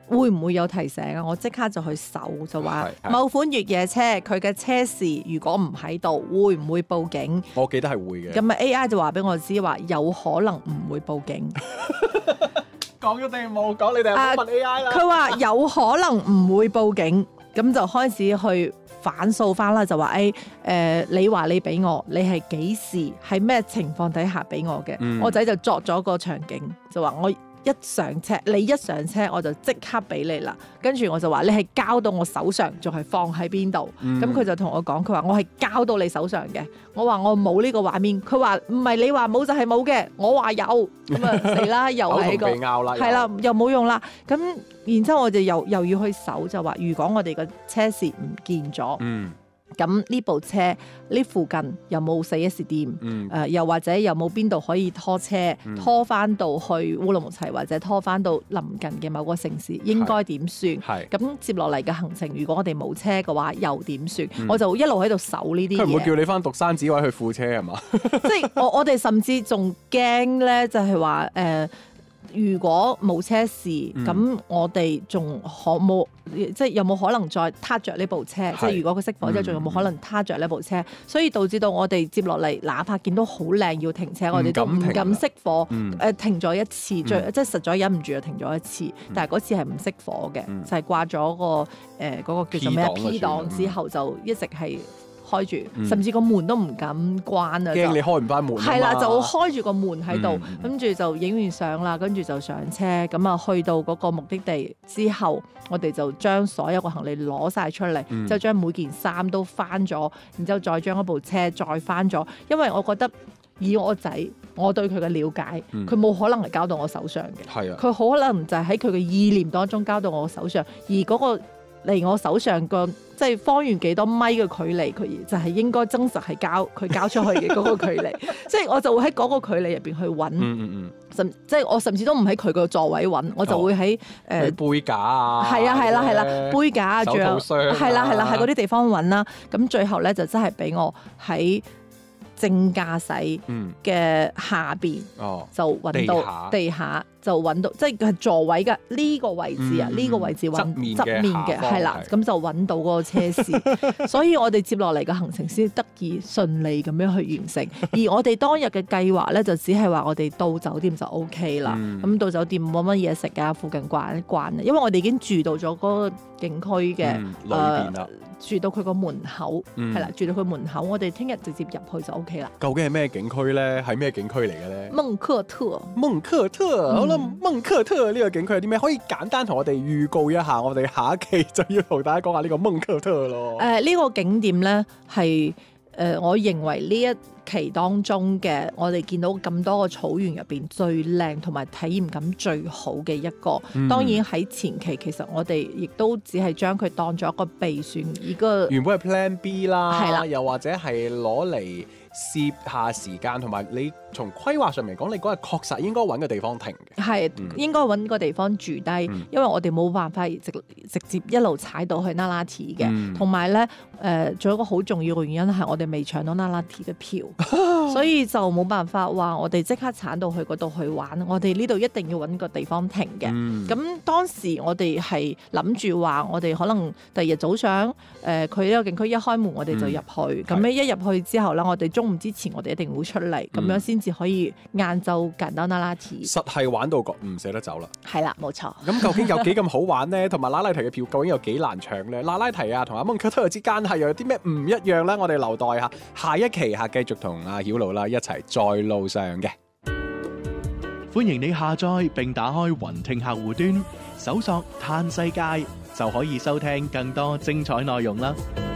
會唔會有提醒啊？我即刻就去搜，就話某款越野車佢嘅車匙如果唔喺度，會唔會報警？ 我記得係會嘅。 咁啊 AI 就話俾我知話有可能唔會報警。 講咗定冇講？你哋有冇問 AI 啦？ 佢話有可能唔會報警，咁就開始去反訴翻啦，就話你話你俾我，你係幾時喺咩情況底下俾我嘅？我仔就作咗個場景，就話我一上車，你一上車我就即刻俾你啦。跟住我就話你係交到我手上，仲係放喺邊度？咁佢就同我講，佢話我係交到你手上嘅。我話我冇呢個畫面，佢話唔係你話冇就係冇嘅，我話有。咁啊死啦，又係個係啦，又冇用啦。咁然之後我哋又要去搜，就話如果我哋個車匙唔見咗。咁呢部車呢附近有冇4S店？又或者有冇邊度可以拖車，拖翻到去烏魯木齊，或者拖翻到鄰近嘅某個城市，應該點算？咁接落嚟嘅行程，如果我哋冇車嘅話，又點算？我就一路喺度搜呢啲嘢。 佢唔會叫你翻獨山子位去副車係嘛？ 即係我哋甚至仲驚咧，就係話如果冇車匙，咁我哋仲冇，即係有冇可能再撻着呢部車？即係如果佢熄火之後，仲有冇可能撻着呢部車？所以導致到我哋接落嚟，哪怕見到好靚要停車，我哋都唔敢熄火。停咗一次，即係實在忍唔住就停咗一次。但係嗰次係唔熄火嘅，就係掛咗個嗰個叫做咩 P 檔之後，就一直係開住，甚至個門都唔敢關啊！ 驚你開唔翻門。 係啦，就開住個門喺度，跟住就影完相啦，跟住就上車。咁啊，去到嗰個目的地之後，我哋就將所有個行李攞晒出嚟，之後將每件衫都翻咗，然之後再將嗰部車再翻咗。因為我覺得以我仔，我對佢嘅了解，佢冇可能係交到我手上嘅。佢可能就係喺佢嘅意念當中交到我手上，而嗰個離我手上個即係方圓幾多米嘅距離，佢就係應該真實係佢交出去嘅嗰個距離。即係我就會喺嗰個距離入邊去揾，即係我甚至都唔喺佢個座位揾，我就會喺背架啊， 係啦，背架啊， 手套箱啊， 係啦，喺嗰啲地方揾啦。咁最後咧就真係俾我喺正駕駛嘅下邊就揾到地下就揾到，即係佢座位嘅呢個位置啊，呢個位置揾側面嘅係啦，咁就揾到嗰個車匙，所以我哋接落嚟嘅行程先得以順利咁樣去完成。而我哋當日嘅計劃咧，就只係話我哋到酒店就 OK 啦。咁到酒店冇乜嘢食啊，附近逛一逛，因為我哋已經住到咗嗰個景區嘅裏邊啦。 住到佢個門口，係啦，住到佢門口，我哋聽日直接入去就 OK 啦。 究竟係咩景區咧？係咩景區嚟嘅咧？ 孟克特， 好啦，孟克特呢個景區有啲咩？可以簡單同我哋預告一下，我哋下一期就要同大家講下呢個孟克特咯。 呢個景點咧係我認為呢一期當中嘅，我哋見到咁多個草原入邊最靚同埋體驗感最好嘅一個。當然喺前期其實我哋亦都只係將佢當咗一個備選，而個原本係 Plan B 啦， 係啦， 又或者係攞嚟攝下時間，同埋你從規劃上面講，你嗰日確實應該揾個地方停嘅， 係應該揾個地方住低，因為我哋冇辦法直接一路踩到去那拉提嘅，同埋咧仲有一個好重要嘅原因係我哋未搶到那拉提嘅票，所以就冇辦法話我哋即刻鏟到去嗰度去玩。我哋呢度一定要揾個地方停嘅。咁當時我哋係諗住話，我哋可能第二日早上佢呢個景區一開門，我哋就入去。咁一入去之後咧，我哋中午之前我哋一定會出嚟，咁樣先至可以晏晝揀到那拉提。 實係玩到唔捨得走啦。 係啦，冇錯。 咁究竟有幾咁好玩呢？同埋那拉提嘅票究竟有幾難搶呢？那拉提啊，同阿孟克特之間係有啲咩唔一樣呢？我哋留待下一期繼續同阿曉露啦一齊在路上嘅。 歡迎你下載並打開雲聽客戶端，搜索嘆世界就可以收聽更多精彩內容啦。